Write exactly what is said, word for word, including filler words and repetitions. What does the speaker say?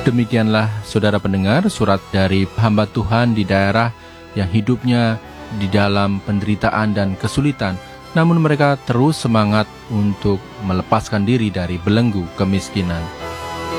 Demikianlah saudara pendengar surat dari hamba Tuhan di daerah yang hidupnya di dalam penderitaan dan kesulitan, namun mereka terus semangat untuk melepaskan diri dari belenggu kemiskinan.